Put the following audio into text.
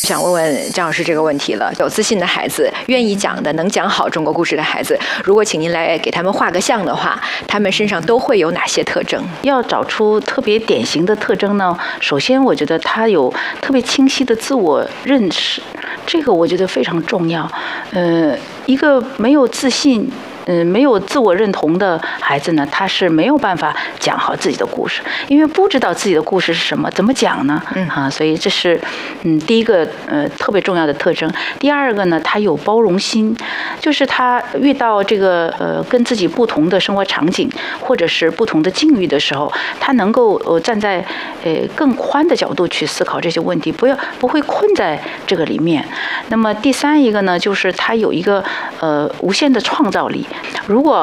想问问张老师这个问题了。有自信的孩子，愿意讲的、能讲好中国故事的孩子，如果请您来给他们画个像的话，他们身上都会有哪些特征？ 要找出特别典型的特征呢，首先我觉得他有特别清晰的自我认识，这个我觉得非常重要。一个没有自信。没有自我认同的孩子呢，他是没有办法讲好自己的故事，因为不知道自己的故事是什么，怎么讲呢？所以这是第一个特别重要的特征。第二个呢，他有包容心，就是他遇到这个跟自己不同的生活场景或者是不同的境遇的时候，他能够站在更宽的角度去思考这些问题，不会困在这个里面。那么第三一个呢，就是他有一个无限的创造力。如果